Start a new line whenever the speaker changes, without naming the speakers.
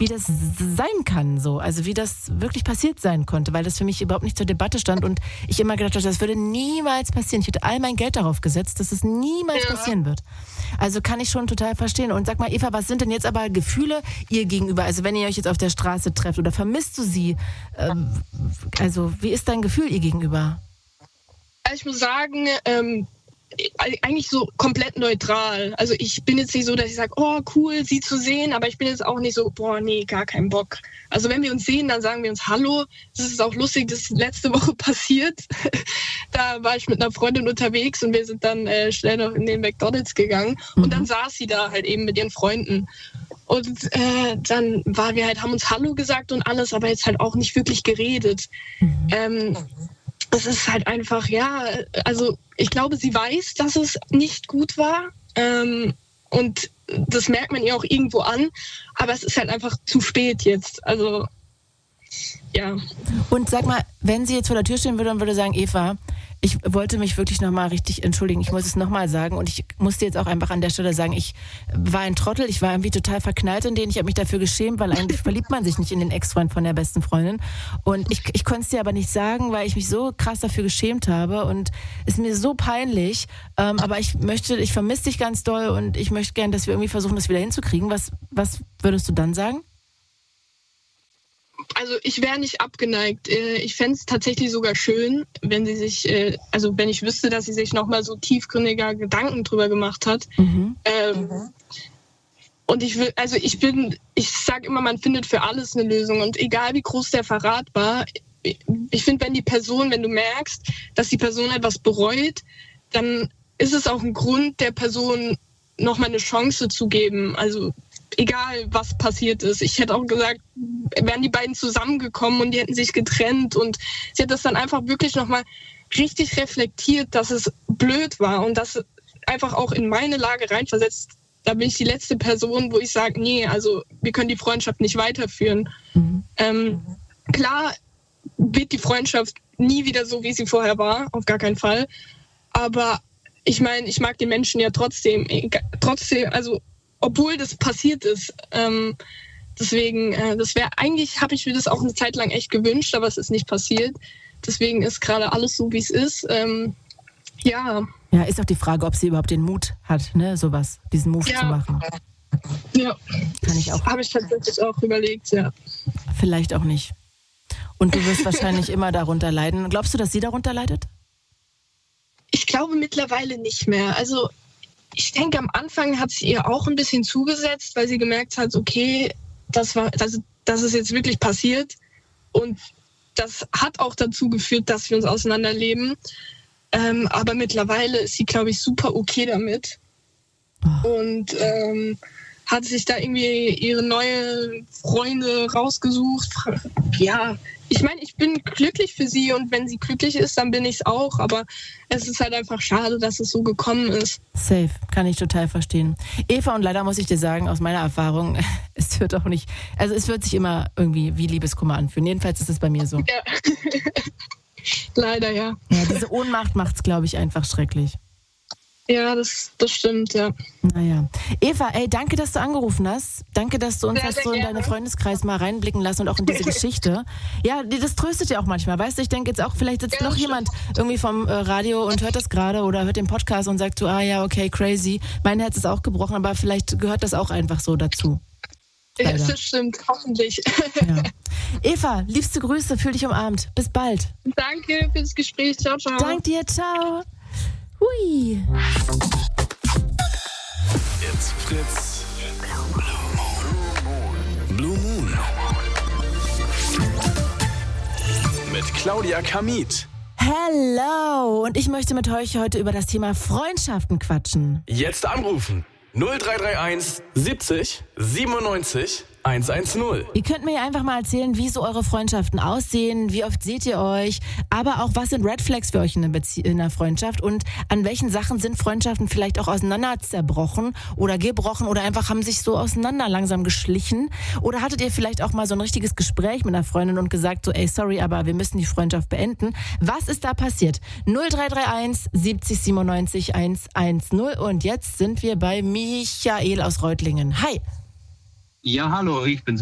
wie das sein kann, so. Also wie das wirklich passiert sein konnte, weil das für mich überhaupt nicht zur Debatte stand und ich immer gedacht habe, das würde niemals passieren. Ich hätte all mein Geld darauf gesetzt, dass es niemals passieren wird. Also kann ich schon total verstehen. Und sag mal, Eva, was sind denn jetzt aber Gefühle ihr gegenüber? Also wenn ihr euch jetzt auf der Straße trefft oder vermisst du sie? Also wie ist dein Gefühl ihr gegenüber?
Ich muss sagen, eigentlich so komplett neutral. Also ich bin jetzt nicht so, dass ich sage, oh cool, sie zu sehen, aber ich bin jetzt auch nicht so, boah nee, gar keinen Bock. Also wenn wir uns sehen, dann sagen wir uns Hallo. Das ist auch lustig, das ist letzte Woche passiert. Da war ich mit einer Freundin unterwegs und wir sind dann schnell noch in den McDonald's gegangen und dann saß sie da halt eben mit ihren Freunden. Und dann waren wir halt, haben uns Hallo gesagt und alles, aber jetzt halt auch nicht wirklich geredet. Es ist halt einfach, ja, also ich glaube, sie weiß, dass es nicht gut war und das merkt man ihr auch irgendwo an, aber es ist halt einfach zu spät jetzt, also ja.
Und sag mal, wenn sie jetzt vor der Tür stehen würde und würde sagen, Eva, ich wollte mich wirklich nochmal richtig entschuldigen, ich muss es nochmal sagen und ich muss dir jetzt auch einfach an der Stelle sagen, ich war ein Trottel, ich war irgendwie total verknallt in den, ich habe mich dafür geschämt, weil eigentlich verliebt man sich nicht in den Ex-Freund von der besten Freundin und ich konnte es dir aber nicht sagen, weil ich mich so krass dafür geschämt habe und es ist mir so peinlich, aber ich vermisse dich ganz doll und ich möchte gerne, dass wir irgendwie versuchen, das wieder hinzukriegen. Was würdest du dann sagen?
Also ich wäre nicht abgeneigt. Ich fände es tatsächlich sogar schön, wenn sie sich, wenn ich wüsste, dass sie sich nochmal so tiefgründiger Gedanken drüber gemacht hat. Und ich sage immer, man findet für alles eine Lösung. Und egal wie groß der Verrat war, ich finde, wenn du merkst, dass die Person etwas bereut, dann ist es auch ein Grund, der Person nochmal eine Chance zu geben. Also egal, was passiert ist. Ich hätte auch gesagt, wären die beiden zusammengekommen und die hätten sich getrennt und sie hat das dann einfach wirklich nochmal richtig reflektiert, dass es blöd war und das einfach auch in meine Lage reinversetzt. Da bin ich die letzte Person, wo ich sage, nee, also wir können die Freundschaft nicht weiterführen. Klar wird die Freundschaft nie wieder so, wie sie vorher war, auf gar keinen Fall. Aber ich meine, ich mag die Menschen ja trotzdem, also obwohl das passiert ist. Deswegen, eigentlich habe ich mir das auch eine Zeit lang echt gewünscht, aber es ist nicht passiert. Deswegen ist gerade alles so, wie es ist. Ja.
Ja, ist auch die Frage, ob sie überhaupt den Mut hat, ne, diesen Move zu machen.
Ja.
Kann ich auch.
Habe ich tatsächlich auch überlegt, ja.
Vielleicht auch nicht. Und du wirst wahrscheinlich immer darunter leiden. Glaubst du, dass sie darunter leidet?
Ich glaube mittlerweile nicht mehr. Also ich denke, am Anfang hat sie ihr auch ein bisschen zugesetzt, weil sie gemerkt hat, okay, das ist jetzt wirklich passiert. Und das hat auch dazu geführt, dass wir uns auseinanderleben. Aber mittlerweile ist sie, glaube ich, super okay damit. Und hat sich da irgendwie ihre neue Freunde rausgesucht. Ja, ich meine, ich bin glücklich für sie und wenn sie glücklich ist, dann bin ich es auch. Aber es ist halt einfach schade, dass es so gekommen ist.
Safe, kann ich total verstehen. Eva, und leider muss ich dir sagen, aus meiner Erfahrung, es wird sich immer irgendwie wie Liebeskummer anfühlen. Jedenfalls ist es bei mir so.
Ja. Leider, ja.
Ja, diese Ohnmacht macht es, glaube ich, einfach schrecklich.
Ja, das stimmt, ja.
Naja. Eva, danke, dass du angerufen hast. Danke, dass du uns so in deinen Freundeskreis mal reinblicken lassen und auch in diese Geschichte. Ja, das tröstet ja auch manchmal, weißt du? Ich denke jetzt auch, vielleicht sitzt noch jemand irgendwie vom Radio und hört das gerade oder hört den Podcast und sagt so, okay, crazy. Mein Herz ist auch gebrochen, aber vielleicht gehört das auch einfach so dazu.
Ja, das stimmt, hoffentlich.
Ja. Eva, liebste Grüße, fühl dich umarmt. Bis bald.
Danke fürs Gespräch. Ciao, ciao.
Dank dir, ciao. Hui.
It's Fritz. Blue Moon. Mit Claudia Kamit.
Hello. Und ich möchte mit euch heute über das Thema Freundschaften quatschen.
Jetzt anrufen. 0331 70 97 110.
Ihr könnt mir einfach mal erzählen, wie so eure Freundschaften aussehen, wie oft seht ihr euch, aber auch was sind Red Flags für euch in einer Freundschaft und an welchen Sachen sind Freundschaften vielleicht auch auseinander zerbrochen oder gebrochen oder einfach haben sich so auseinander langsam geschlichen oder hattet ihr vielleicht auch mal so ein richtiges Gespräch mit einer Freundin und gesagt so, sorry, aber wir müssen die Freundschaft beenden. Was ist da passiert? 0331 70 97 110 und jetzt sind wir bei Michael aus Reutlingen. Hi!
Ja, hallo, ich bin's.